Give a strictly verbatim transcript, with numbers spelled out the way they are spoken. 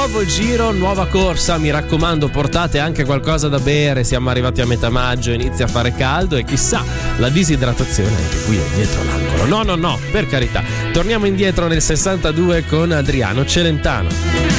nuovo giro, nuova corsa, mi raccomando portate anche qualcosa da bere, siamo arrivati a metà maggio, inizia a fare caldo e chissà, la disidratazione anche qui è dietro l'angolo. No, no, no, per carità. Torniamo indietro nel sessantadue con Adriano Celentano.